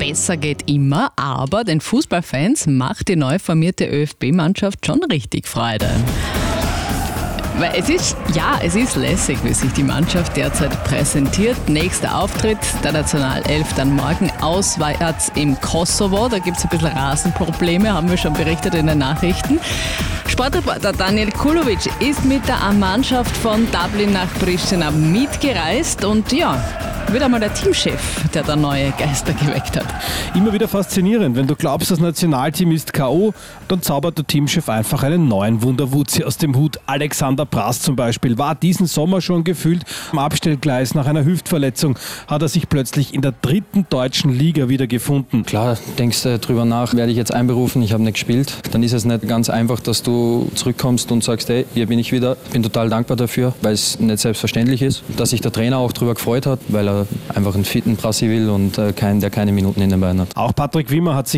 besser geht immer, aber den Fußballfans macht die neu formierte ÖFB-Mannschaft schon richtig Freude. Weil es ist lässig, wie sich die Mannschaft derzeit präsentiert. Nächster Auftritt der Nationalelf dann morgen auswärts im Kosovo. Da gibt es ein bisschen Rasenprobleme, haben wir schon berichtet in den Nachrichten. Sportreporter Daniel Kulovic ist mit der Mannschaft von Dublin nach Pristina mitgereist und wieder mal der Teamchef, der da neue Geister geweckt hat. Immer wieder faszinierend. Wenn du glaubst, das Nationalteam ist K.O., dann zaubert der Teamchef einfach einen neuen Wunderwutzi aus dem Hut. Alexander Prass zum Beispiel war diesen Sommer schon gefühlt am Abstellgleis. Nach einer Hüftverletzung hat er sich plötzlich in der 3. deutschen Liga wieder gefunden. Klar, denkst du drüber nach, werde ich jetzt einberufen, ich habe nicht gespielt. Dann ist es nicht ganz einfach, dass du zurückkommst und sagst, hey, hier bin ich wieder. Ich bin total dankbar dafür, weil es nicht selbstverständlich ist. Dass sich der Trainer auch darüber gefreut hat, weil er einfach einen fitten Prassi will und der keine Minuten in den Beinen hat. Auch Patrick Wimmer hat sich